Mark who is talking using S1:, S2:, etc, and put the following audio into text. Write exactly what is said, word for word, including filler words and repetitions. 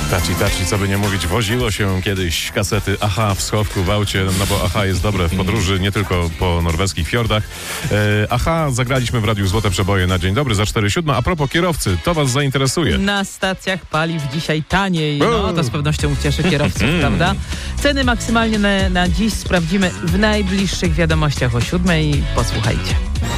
S1: Taci, taci, co by nie mówić, woziło się kiedyś kasety Aha w schowku w aucie, no bo Aha jest dobre w podróży, nie tylko po norweskich fiordach. E, Aha zagraliśmy w Radiu Złote Przeboje na dzień dobry za cztery siódme. A propos kierowcy, to was zainteresuje.
S2: Na stacjach paliw dzisiaj taniej. No, to z pewnością ucieszy kierowców, prawda? Ceny maksymalnie na, na dziś sprawdzimy w najbliższych wiadomościach o siódmej. Posłuchajcie.